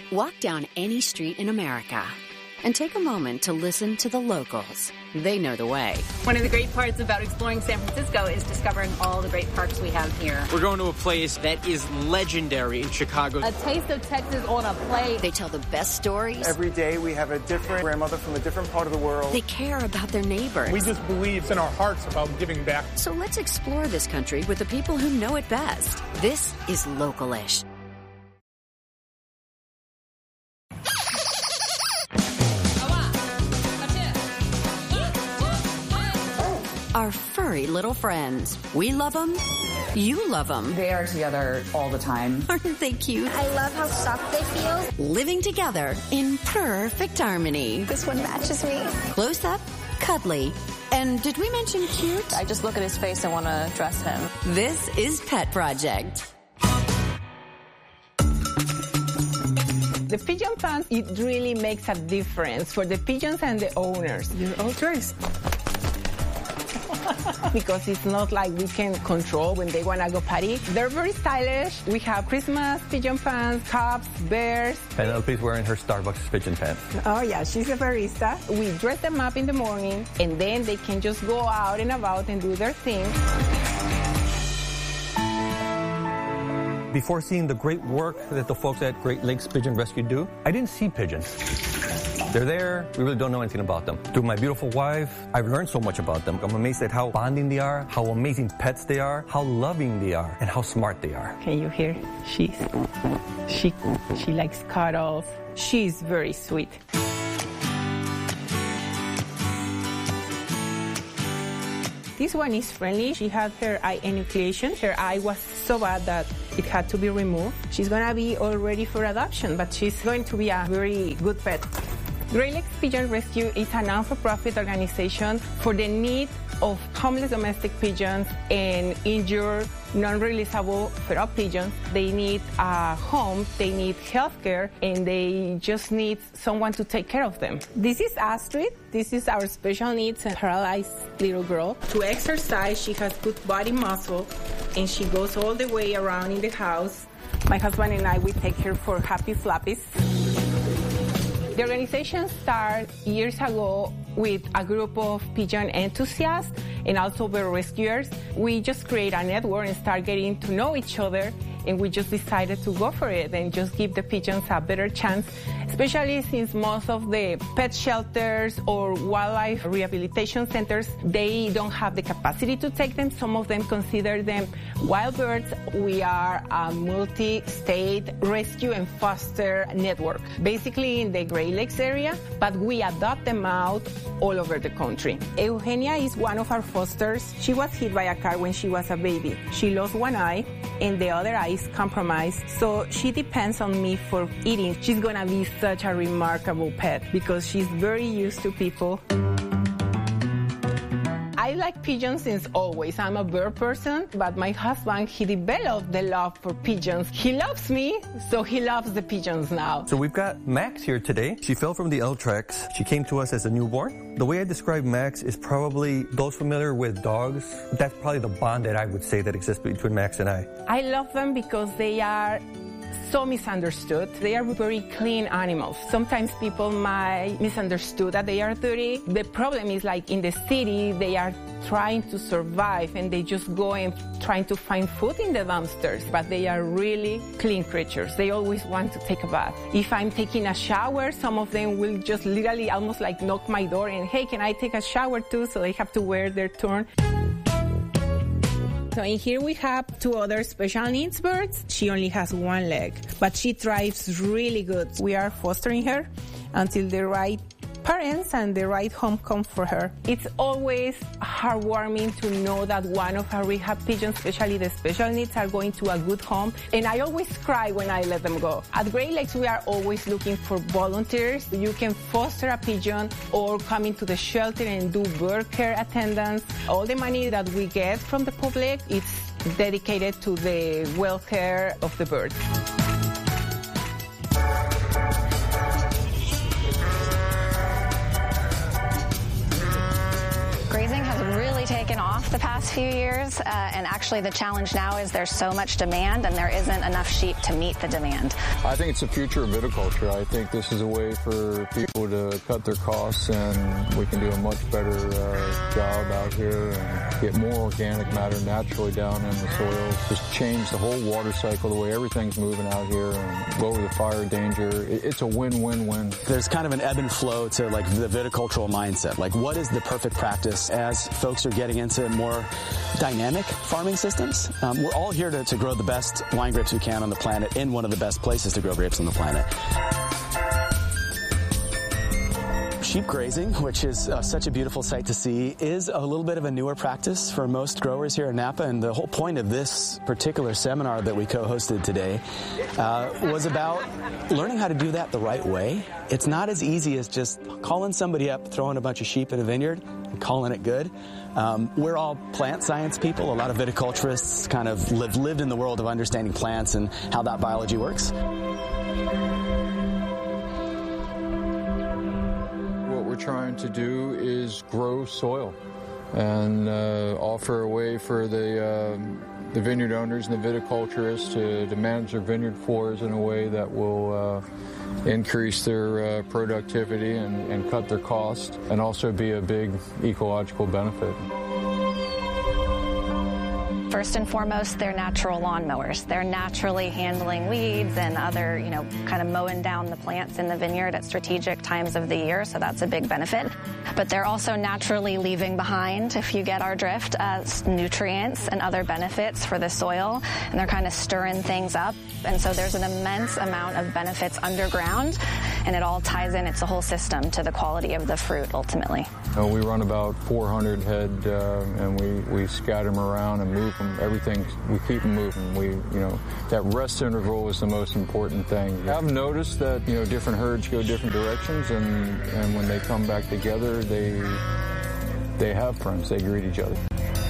Walk down any street in America and take a moment to listen to the locals. They know the way. One of the great parts about exploring San Francisco is discovering all the great parks we have here. We're going to a place that is legendary in Chicago. A taste of Texas on a plate. They tell the best stories. Every day we have a different grandmother from a different part of the world. They care about their neighbors. We just believe in our hearts about giving back. So let's explore this country with the people who know it best. This is Local-ish. Our furry little friends. We love them. You love them. They are together all the time. Aren't they cute? I love how soft they feel. Living together in perfect harmony. This one matches me. Close up, cuddly. And did we mention cute? I just look at his face and want to dress him. This is Pet Project. The pigeon fence, it really makes a difference for the pigeons and the owners. You're all dressed. Because it's not like we can control when they want to go potty. They're very stylish. We have Christmas pigeon pants, cubs, bears. Penelope's wearing her Starbucks pigeon pants. Oh yeah, she's a barista. We dress them up in the morning, and then they can just go out and about and do their thing. Before seeing the great work that the folks at Great Lakes Pigeon Rescue do, I didn't see pigeons. They're there, we really don't know anything about them. Through my beautiful wife, I've learned so much about them. I'm amazed at how bonding they are, how amazing pets they are, how loving they are, and how smart they are. Can you hear? She likes cuddles. She's very sweet. This one is friendly. She had her eye enucleation. Her eye was so bad that it had to be removed. She's going to be all ready for adoption, but she's going to be a very good pet. Great Lakes Pigeon Rescue is a non-for-profit organization for the need of homeless domestic pigeons and injured, non-releasable feral pigeons. They need a home, they need health care, and they just need someone to take care of them. This is Astrid. This is our special needs and paralyzed little girl. To exercise, she has good body muscle, and she goes all the way around in the house. My husband and I, we take her for Happy Flappies. The organization started years ago with a group of pigeon enthusiasts and also bird rescuers. We just create a network and start getting to know each other, and we just decided to go for it and just give the pigeons a better chance, especially since most of the pet shelters or wildlife rehabilitation centers, they don't have the capacity to take them. Some of them consider them wild birds. We are a multi-state rescue and foster network, basically in the Great Lakes area, but we adopt them out all over the country. Eugenia is one of our fosters. She was hit by a car when she was a baby. She lost one eye and the other eye is compromised, so she depends on me for eating. She's gonna be such a remarkable pet because she's very used to people. I like pigeons since always. I'm a bird person, but my husband, he developed the love for pigeons. He loves me, so he loves the pigeons now. So we've got Max here today. She fell from the L-tracks. She came to us as a newborn. The way I describe Max is probably those familiar with dogs. That's probably the bond that I would say that exists between Max and I. I love them because they are so misunderstood. They are very clean animals. Sometimes people might misunderstood that they are dirty. The problem is like in the city, they are trying to survive and they just go and trying to find food in the dumpsters, but they are really clean creatures. They always want to take a bath. If I'm taking a shower, some of them will just literally almost like knock my door and, hey, can I take a shower too? So they have to wear their turn. So in here we have two other special needs birds. She only has one leg, but she thrives really good. We are fostering her until the right parents and the right home come for her. It's always heartwarming to know that one of our rehab pigeons, especially the special needs, are going to a good home. And I always cry when I let them go. At Great Lakes, we are always looking for volunteers. You can foster a pigeon or come into the shelter and do bird care attendance. All the money that we get from the public, it's dedicated to the welfare of the birds. Grazing has really taken off the past few years, and actually the challenge now is there's so much demand and there isn't enough sheep to meet the demand. I think it's the future of viticulture. I think this is a way for people to cut their costs, and we can do a much better job out here and get more organic matter naturally down in the soil. Just change the whole water cycle, the way everything's moving out here, and lower the fire danger. It's a win-win-win. There's kind of an ebb and flow to like the viticultural mindset. Like, what is the perfect practice as folks are getting into more dynamic farming systems? We're all here to grow the best wine grapes we can on the planet in one of the best places to grow grapes on the planet. Sheep grazing, which is such a beautiful sight to see, is a little bit of a newer practice for most growers here in Napa, and the whole point of this particular seminar that we co-hosted today was about learning how to do that the right way. It's not as easy as just calling somebody up, throwing a bunch of sheep in a vineyard, and calling it good. We're all plant science people. A lot of viticulturists kind of lived in the world of understanding plants and how that biology works. Trying to do is grow soil and offer a way for the vineyard owners and the viticulturists to manage their vineyard floors in a way that will increase their productivity and cut their cost, and also be a big ecological benefit. First and foremost, they're natural lawnmowers. They're naturally handling weeds and other, kind of mowing down the plants in the vineyard at strategic times of the year, so that's a big benefit. But they're also naturally leaving behind, if you get our drift, nutrients and other benefits for the soil, and they're kind of stirring things up. And so there's an immense amount of benefits underground, and it all ties in, it's a whole system to the quality of the fruit, ultimately. We run about 400 head, and we scatter them around and move them. Everything, we keep them moving. That rest interval is the most important thing. I've noticed that, different herds go different directions, and when they come back together, they have friends. They greet each other.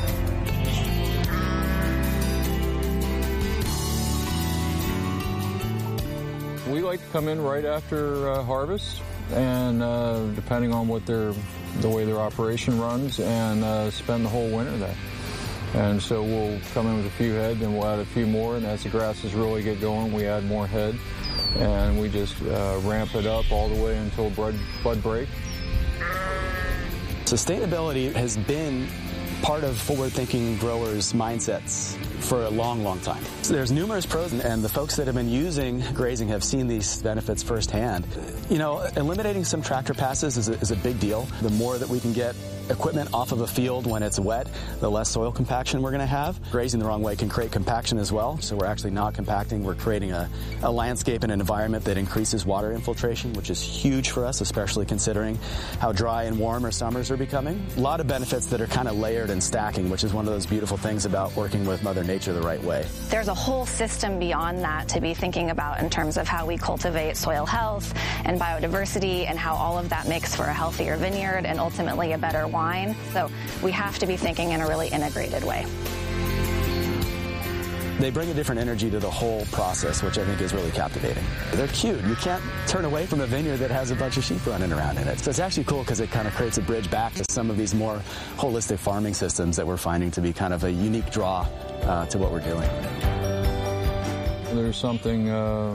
We like to come in right after harvest, and depending on what the way their operation runs, and spend the whole winter there. And so we'll come in with a few head, then we'll add a few more, and as the grasses really get going, we add more head, and we just ramp it up all the way until bud break. Sustainability has been part of forward-thinking growers' mindsets for a long, long time. So there's numerous pros, and the folks that have been using grazing have seen these benefits firsthand. Eliminating some tractor passes is a big deal. The more that we can get equipment off of a field when it's wet, the less soil compaction we're going to have. Grazing the wrong way can create compaction as well, so we're actually not compacting. We're creating a landscape and an environment that increases water infiltration, which is huge for us, especially considering how dry and warm our summers are becoming. A lot of benefits that are kind of layered and stacking, which is one of those beautiful things about working with Mother Nature the right way. There's a whole system beyond that to be thinking about in terms of how we cultivate soil health and biodiversity, and how all of that makes for a healthier vineyard and ultimately a better wine. So we have to be thinking in a really integrated way. They bring a different energy to the whole process, which I think is really captivating. They're cute. You can't turn away from a vineyard that has a bunch of sheep running around in it. So it's actually cool because it kind of creates a bridge back to some of these more holistic farming systems that we're finding to be kind of a unique draw to what we're doing. There's something,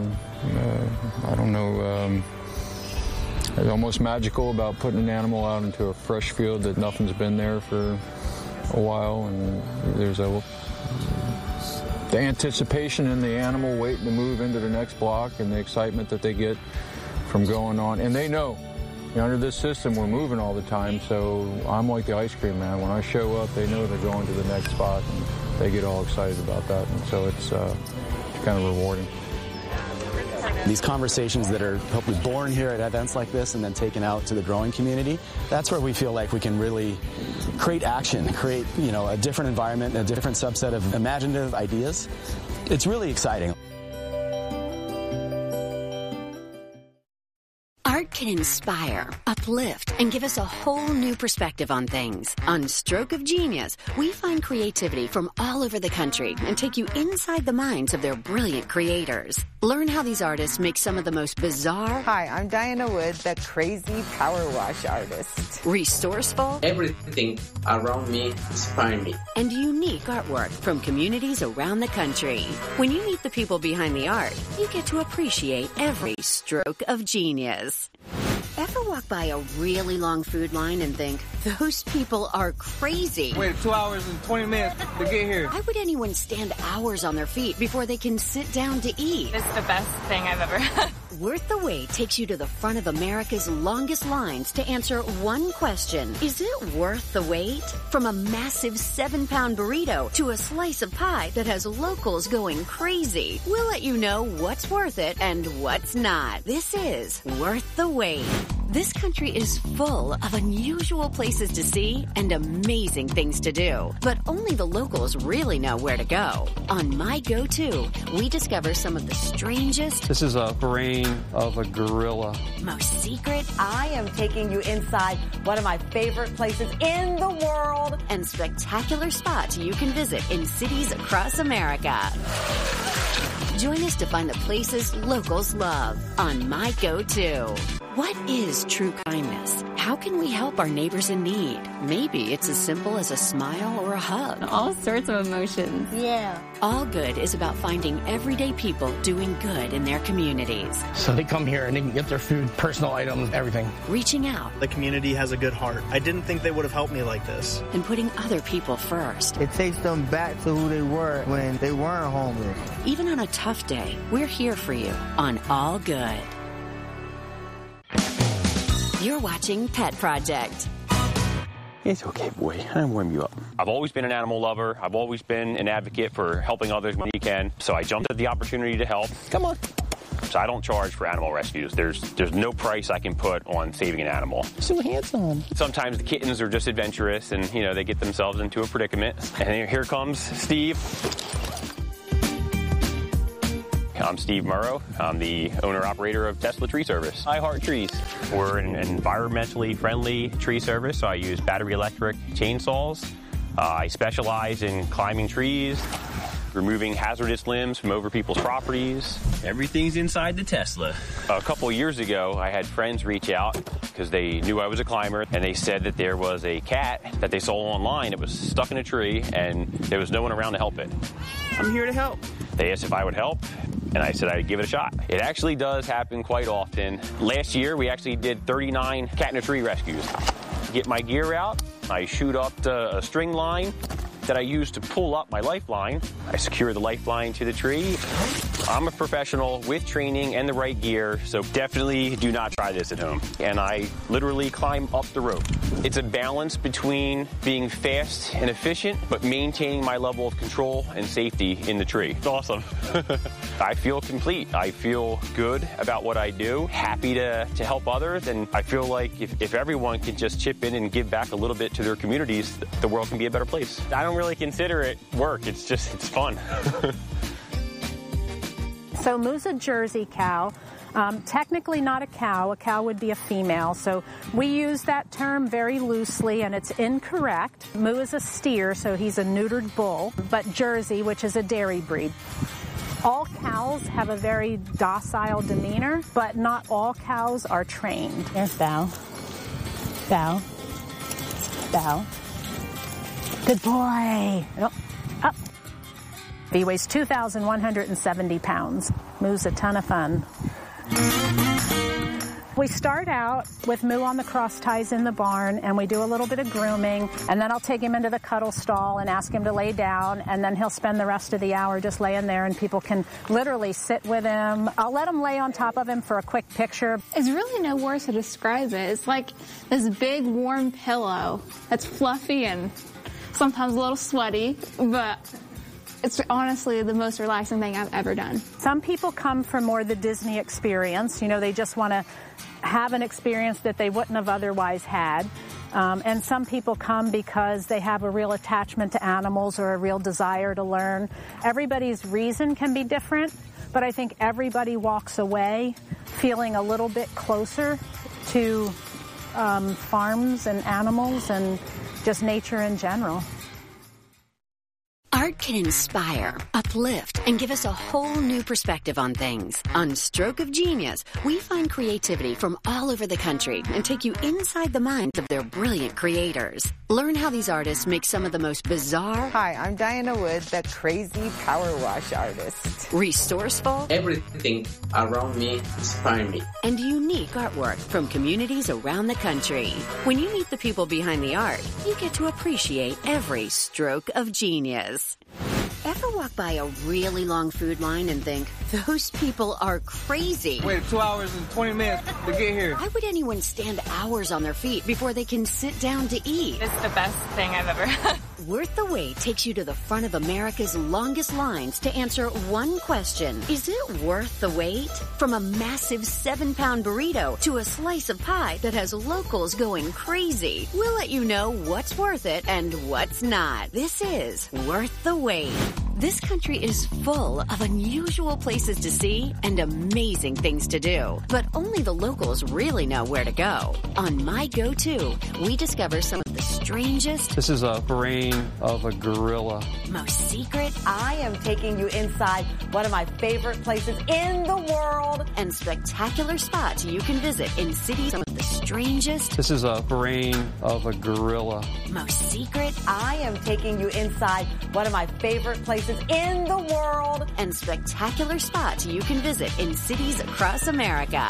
almost magical about putting an animal out into a fresh field that nothing's been there for a while, and there's the anticipation in the animal waiting to move into the next block, and the excitement that they get from going on. And they know, under this system, we're moving all the time, so I'm like the ice cream man. When I show up, they know they're going to the next spot, and they get all excited about that, and so it's kind of rewarding. These conversations that are hopefully born here at events like this and then taken out to the growing community, that's where we feel like we can really create action, create, a different environment, a different subset of imaginative ideas. It's really exciting. Art can inspire, uplift, and give us a whole new perspective on things. On Stroke of Genius, we find creativity from all over the country and take you inside the minds of their brilliant creators. Learn how these artists make some of the most bizarre... Hi, I'm Diana Wood, the crazy power wash artist. Resourceful... Everything around me inspires me. And unique artwork from communities around the country. When you meet the people behind the art, you get to appreciate every stroke of genius. Ever walk by a really long food line and think, those people are crazy? Wait 2 hours and 20 minutes to get here. Why would anyone stand hours on their feet before they can sit down to eat? It's the best thing I've ever had. Worth the Wait takes you to the front of America's longest lines to answer one question. Is it worth the wait? From a massive 7-pound burrito to a slice of pie that has locals going crazy. We'll let you know what's worth it and what's not. This is Worth the Wait. This country is full of unusual places to see and amazing things to do. But only the locals really know where to go. On My Go-To, we discover some of the strangest... This is a brain of a gorilla. Most secret... I am taking you inside one of my favorite places in the world. And spectacular spots you can visit in cities across America. Join us to find the places locals love on My Go-To. What is true kindness? How can we help our neighbors in need? Maybe it's as simple as a smile or a hug. All sorts of emotions. Yeah. All Good is about finding everyday people doing good in their communities. So they come here and they can get their food, personal items, everything. Reaching out. The community has a good heart. I didn't think they would have helped me like this. And putting other people first. It takes them back to who they were when they weren't homeless. Even on a tough day, we're here for you on All Good. You're watching Pet Project. It's okay, boy. I'll warm you up. I've always been an animal lover. I've always been an advocate for helping others when you can. So I jumped at the opportunity to help. Come on. So I don't charge for animal rescues. There's no price I can put on saving an animal. So handsome. Sometimes the kittens are just adventurous and, they get themselves into a predicament. And here comes Steve. I'm Steve Murrow. I'm the owner-operator of Tesla Tree Service. I heart trees. We're an environmentally friendly tree service, so I use battery electric chainsaws. I specialize in climbing trees, removing hazardous limbs from over people's properties. Everything's inside the Tesla. A couple years ago, I had friends reach out because they knew I was a climber, and they said that there was a cat that they saw online. It was stuck in a tree, and there was no one around to help it. I'm here to help. They asked if I would help, and I said I'd give it a shot. It actually does happen quite often. Last year, we actually did 39 cat in a tree rescues. Get my gear out, I shoot up a string line that I use to pull up my lifeline. I secure the lifeline to the tree. I'm a professional with training and the right gear, so definitely do not try this at home. And I literally climb up the rope. It's a balance between being fast and efficient, but maintaining my level of control and safety in the tree. It's awesome. I feel complete. I feel good about what I do, happy to help others, and I feel like if everyone can just chip in and give back a little bit to their communities, the world can be a better place. I don't really consider it work. It's fun. So Moo's a Jersey cow. Technically not a cow. A cow would be a female. So we use that term very loosely, and it's incorrect. Moo is a steer, so he's a neutered bull, but Jersey, which is a dairy breed. All cows have a very docile demeanor, but not all cows are trained. Here's Bow. Bow. Bow. Good boy. Oh, up. He weighs 2,170 pounds. Moo's a ton of fun. We start out with Moo on the cross ties in the barn, and we do a little bit of grooming, and then I'll take him into the cuddle stall and ask him to lay down, and then he'll spend the rest of the hour just laying there, and people can literally sit with him. I'll let him lay on top of him for a quick picture. It's really no words to describe it. It's like this big warm pillow that's fluffy and sometimes a little sweaty, but it's honestly the most relaxing thing I've ever done. Some people come for more the Disney experience. They just want to have an experience that they wouldn't have otherwise had. And some people come because they have a real attachment to animals or a real desire to learn. Everybody's reason can be different, but I think everybody walks away feeling a little bit closer to farms and animals and just nature in general. Art can inspire, uplift, and give us a whole new perspective on things. On Stroke of Genius, we find creativity from all over the country and take you inside the minds of their brilliant creators. Learn how these artists make some of the most bizarre... Hi, I'm Diana Wood, the crazy power wash artist. Resourceful... Everything around me inspires me. And unique artwork from communities around the country. When you meet the people behind the art, you get to appreciate every stroke of genius. Ever walk by a really long food line and think, those people are crazy? Waited 2 hours and 20 minutes to get here. Why would anyone stand hours on their feet before they can sit down to eat? It's the best thing I've ever had. Worth the Wait takes you to the front of America's longest lines to answer one question. Is it worth the wait? From a massive 7-pound burrito to a slice of pie that has locals going crazy. We'll let you know what's worth it and what's not. This is Worth the Wait. This country is full of unusual places to see and amazing things to do. But only the locals really know where to go. On My Go-To, we discover some of the strangest... This is a brain of a gorilla. Most secret... I am taking you inside one of my favorite places in the world. And spectacular spots you can visit in cities. Some of the strangest... This is a brain of a gorilla. Most secret... I am taking you inside one of my favorite places in the world. And spectacular spots you can visit in cities across America.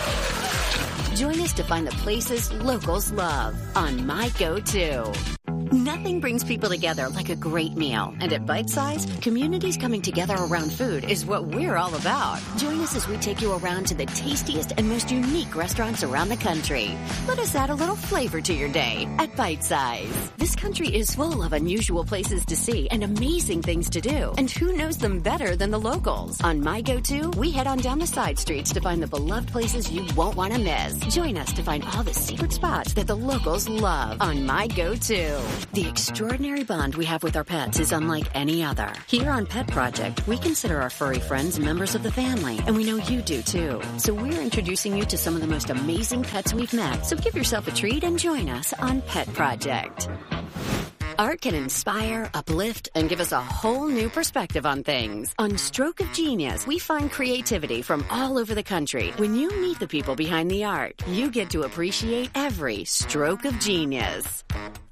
Join us to find the places locals love on My Go-To. Nothing brings people together like a great meal. And at Bite Size, communities coming together around food is what we're all about. Join us as we take you around to the tastiest and most unique restaurants around the country. Let us add a little flavor to your day at Bite Size. This country is full of unusual places to see and amazing things to do. And who knows them better than the locals? On My Go-To, we head on down the side streets to find the beloved places you won't want to miss. Join us to find all the secret spots that the locals love on My Go-To. The extraordinary bond we have with our pets is unlike any other. Here on Pet Project, we consider our furry friends members of the family, and we know you do too. So we're introducing you to some of the most amazing pets we've met. So give yourself a treat and join us on Pet Project. Art can inspire, uplift, and give us a whole new perspective on things. On Stroke of Genius, we find creativity from all over the country. When you meet the people behind the art, you get to appreciate every stroke of genius.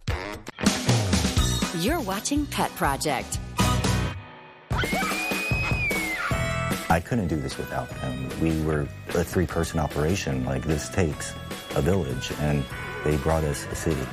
You're watching Pet Project. I couldn't do this without them. We were a 3-person operation. Like, this takes a village, and they brought us a city.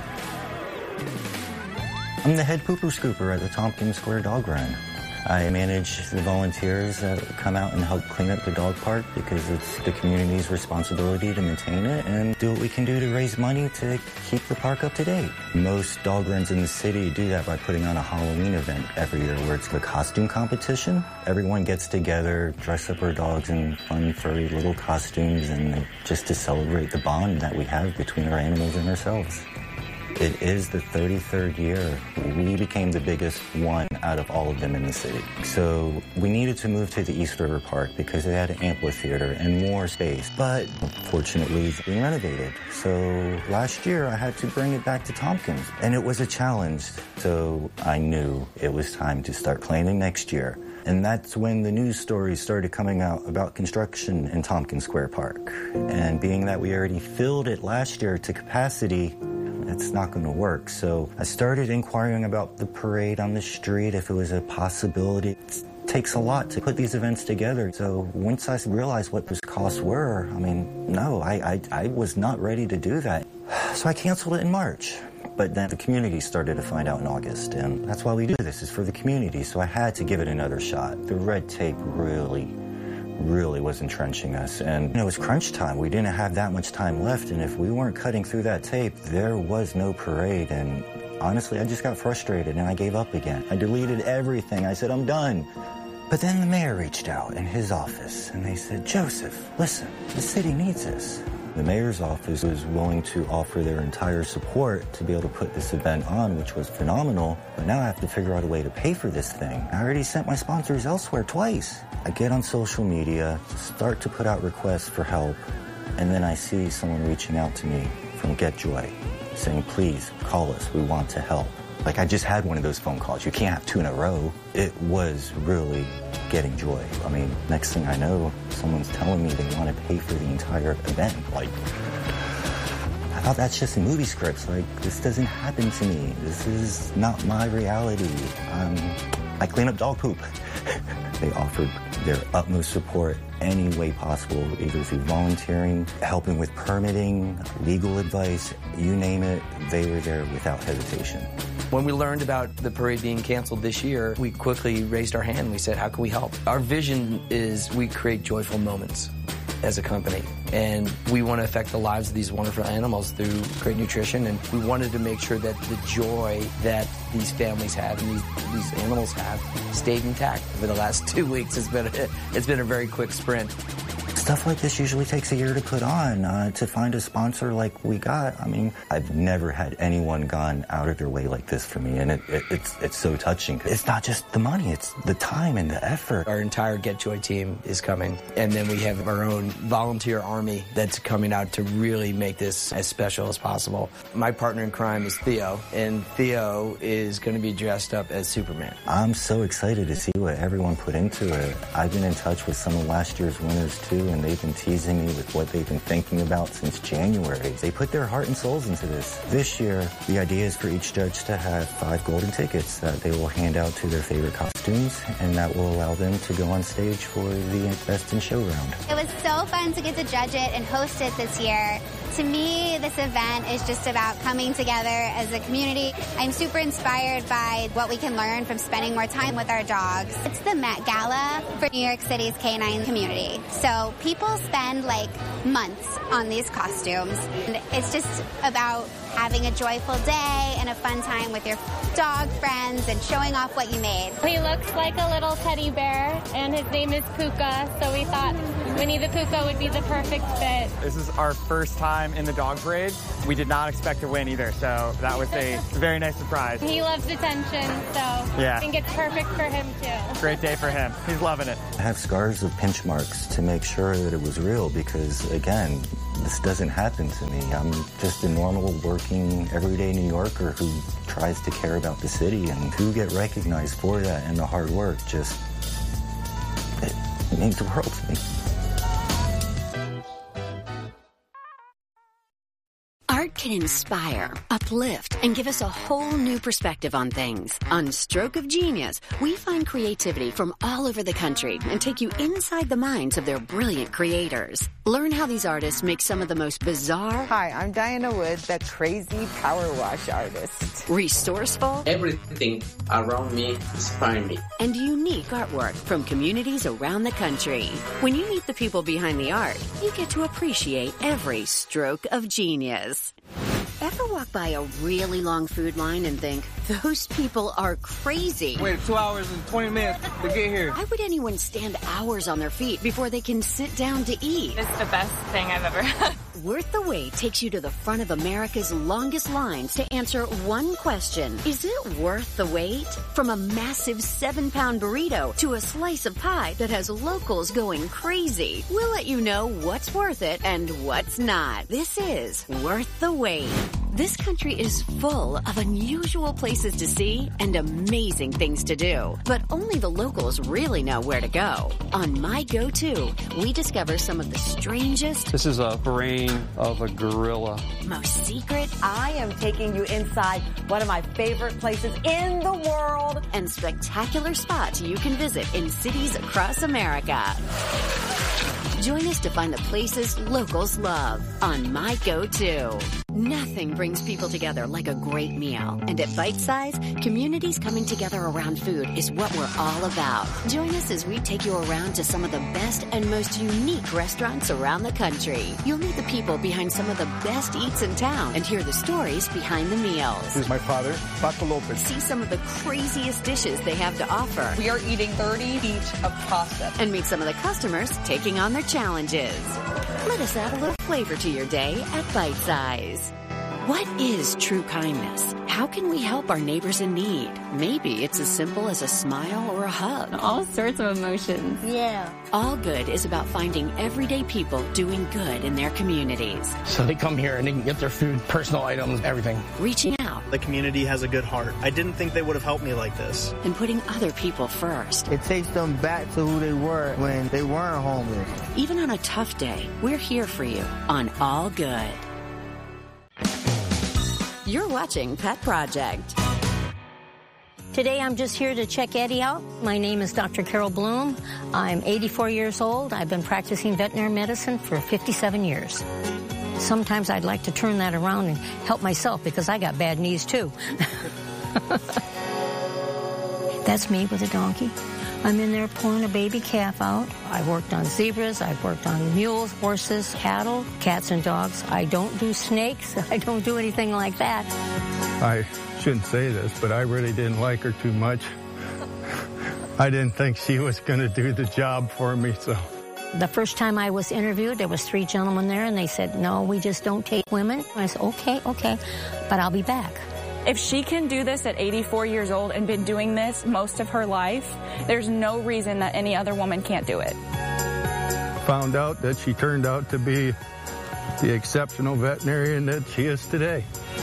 I'm the head poo-poo scooper at the Tompkins Square Dog Run. I manage the volunteers that come out and help clean up the dog park because it's the community's responsibility to maintain it and do what we can do to raise money to keep the park up to date. Most dog runs in the city do that by putting on a Halloween event every year where it's a costume competition. Everyone gets together, dress up our dogs in fun, furry little costumes, and just to celebrate the bond that we have between our animals and ourselves. It is the 33rd year. We became the biggest one out of all of them in the city. So we needed to move to the East River Park because it had an amphitheater and more space. But fortunately, it's being renovated. So last year, I had to bring it back to Tompkins. And it was a challenge. So I knew it was time to start planning next year. And that's when the news stories started coming out about construction in Tompkins Square Park. And being that we already filled it last year to capacity, it's not going to work. So I started inquiring about the parade on the street, if it was a possibility. It takes a lot to put these events together. So once I realized what those costs were, I was not ready to do that. So I canceled it in March. But then the community started to find out in August, and that's why we do this, is for the community. So I had to give it another shot. The red tape really was entrenching us. And it was crunch time. We didn't have that much time left, and if we weren't cutting through that tape, there was no parade. And honestly, I just got frustrated, and I gave up again. I deleted everything. I said, I'm done. But then the mayor reached out in his office, and they said, Joseph, listen, the city needs this. The mayor's office was willing to offer their entire support to be able to put this event on, which was phenomenal. But now I have to figure out a way to pay for this thing. I already sent my sponsors elsewhere twice. I get on social media, start to put out requests for help, and then I see someone reaching out to me from GetJoy saying, please call us, we want to help. Like, I just had one of those phone calls. You can't have two in a row. It was really getting joy. I mean, next thing I know, someone's telling me they want to pay for the entire event. Like, I thought that's just in movie scripts. Like, this doesn't happen to me. This is not my reality. I clean up dog poop. They offered their utmost support any way possible, either through volunteering, helping with permitting, legal advice, you name it, they were there without hesitation. When we learned about the parade being canceled this year, we quickly raised our hand. We said, how can we help? Our vision is we create joyful moments as a company. And we want to affect the lives of these wonderful animals through great nutrition. And we wanted to make sure that the joy that these families have and these animals have stayed intact. For the last 2 weeks, it's been a very quick sprint. Stuff like this usually takes a year to put on. To find a sponsor like we got, I mean, I've never had anyone gone out of their way like this for me, and it's so touching. It's not just the money, it's the time and the effort. Our entire GetJoy team is coming, and then we have our own volunteer army that's coming out to really make this as special as possible. My partner in crime is Theo, and Theo is going to be dressed up as Superman. I'm so excited to see what everyone put into it. I've been in touch with some of last year's winners too, and they've been teasing me with what they've been thinking about since January. They put their heart and souls into this. This year, the idea is for each judge to have 5 golden tickets that they will hand out to their favorite costumes, and that will allow them to go on stage for the Best in Show round. It was so fun to get to judge it and host it this year. To me, this event is just about coming together as a community. I'm super inspired by what we can learn from spending more time with our dogs. It's the Met Gala for New York City's canine community. So people spend like months on these costumes. And it's just about having a joyful day and a fun time with your dog friends and showing off what you made. He looks like a little teddy bear, and his name is Puka, so we thought Winnie the Puka would be the perfect fit. This is our first time in the dog parade. We did not expect to win either, so that was a very nice surprise. He loves attention, so yeah. I think it's perfect for him too. Great day for him. He's loving it. I have scars of pinch marks to make sure that it was real because, again, this doesn't happen to me. I'm just a normal, working, everyday New Yorker who tries to care about the city, and to get recognized for that and the hard work just, it means the world to me. Art can inspire, uplift, and give us a whole new perspective on things. On Stroke of Genius, we find creativity from all over the country and take you inside the minds of their brilliant creators. Learn how these artists make some of the most bizarre... Hi, I'm Diana Wood, the crazy power wash artist. Resourceful... Everything around me inspires me. And unique artwork from communities around the country. When you meet the people behind the art, you get to appreciate every stroke of genius. Ever walk by a really long food line and think, those people are crazy? Waited 2 hours and 20 minutes to get here. Why would anyone stand hours on their feet before they can sit down to eat? It's the best thing I've ever had. Worth the Wait takes you to the front of America's longest lines to answer one question. Is it worth the wait? From a massive 7-pound burrito to a slice of pie that has locals going crazy. We'll let you know what's worth it and what's not. This is Worth the Wait. This country is full of unusual places to see and amazing things to do. But only the locals really know where to go. On My Go-To, we discover some of the strangest... This is a brain of a gorilla. Most secret... I am taking you inside one of my favorite places in the world. And spectacular spots you can visit in cities across America. Join us to find the places locals love on My Go-To. Nothing brings people together like a great meal. And at Bite Size, communities coming together around food is what we're all about. Join us as we take you around to some of the best and most unique restaurants around the country. You'll meet the people behind some of the best eats in town and hear the stories behind the meals. This is my father, Paco Lopez. See some of the craziest dishes they have to offer. We are eating 30 each of pasta. And meet some of the customers taking on their challenges. Let us add a little flavor to your day at Bite Size. What is true kindness? How can we help our neighbors in need? Maybe it's as simple as a smile or a hug. All sorts of emotions. Yeah. All Good is about finding everyday people doing good in their communities. So they come here and they can get their food, personal items, everything. Reaching out. The community has a good heart. I didn't think they would have helped me like this. And putting other people first. It takes them back to who they were when they weren't homeless. Even on a tough day, we're here for you on All Good. You're watching Pet Project. Today I'm just here to check Eddie out. My name is Dr. Carol Bloom. I'm 84 years old. I've been practicing veterinary medicine for 57 years. Sometimes I'd like to turn that around and help myself because I got bad knees too. That's me with a donkey. I'm in there pulling a baby calf out. I've worked on zebras, I've worked on mules, horses, cattle, cats and dogs. I don't do snakes. I don't do anything like that. I shouldn't say this, but I really didn't like her too much. I didn't think she was going to do the job for me, so. The first time I was interviewed, there was 3 gentlemen there, and they said, no, we just don't take women. I said, okay, but I'll be back. If she can do this at 84 years old and been doing this most of her life, there's no reason that any other woman can't do it. Found out that she turned out to be the exceptional veterinarian that she is today.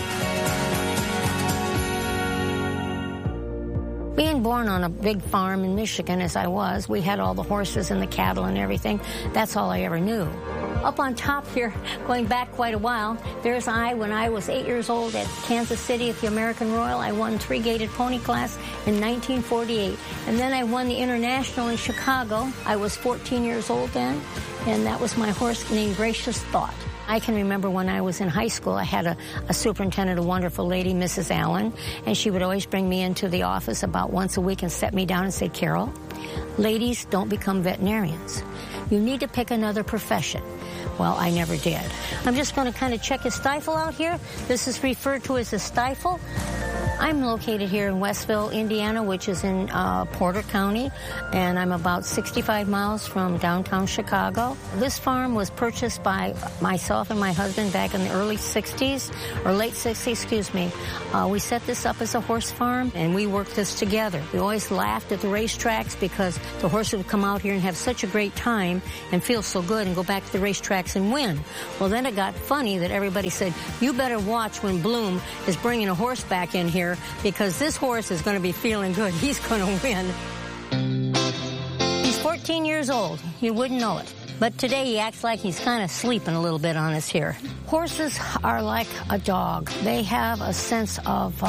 Being born on a big farm in Michigan as I was, we had all the horses and the cattle and everything. That's all I ever knew. Up on top here, going back quite a while, there's when I was 8 years old at Kansas City at the American Royal. I won 3-gaited pony class in 1948. And then I won the International in Chicago. I was 14 years old then, and that was my horse named Gracious Thought. I can remember when I was in high school, I had a superintendent, a wonderful lady, Mrs. Allen, and she would always bring me into the office about once a week and set me down and say, Carol, ladies don't become veterinarians. You need to pick another profession. Well, I never did. I'm just going to kind of check his stifle out here. This is referred to as a stifle. I'm located here in Westville, Indiana, which is in Porter County, and I'm about 65 miles from downtown Chicago. This farm was purchased by myself and my husband back in the early 60s, or late 60s, excuse me. We set this up as a horse farm, and we worked this together. We always laughed at the racetracks because the horses would come out here and have such a great time and feel so good and go back to the racetracks and win. Well, then it got funny that everybody said, you better watch when Bloom is bringing a horse back in here because this horse is going to be feeling good. He's going to win. He's 14 years old. You wouldn't know it. But today he acts like he's kind of sleeping a little bit on us here. Horses are like a dog. They have a sense of